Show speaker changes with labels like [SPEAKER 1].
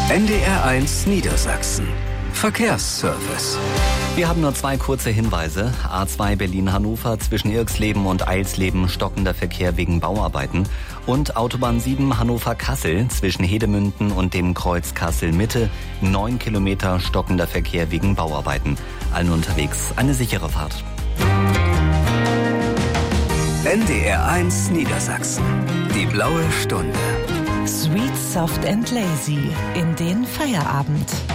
[SPEAKER 1] NDR1 Niedersachsen. Verkehrsservice.
[SPEAKER 2] Wir haben nur 2 kurze Hinweise. A2 Berlin-Hannover zwischen Irxleben und Eilsleben stockender Verkehr wegen Bauarbeiten. Und Autobahn 7 Hannover-Kassel zwischen Hedemünden und dem Kreuz Kassel-Mitte 9 Kilometer stockender Verkehr wegen Bauarbeiten. Allen unterwegs eine sichere Fahrt.
[SPEAKER 1] NDR1 Niedersachsen. Die blaue Stunde.
[SPEAKER 3] Sweet, soft and lazy in den Feierabend.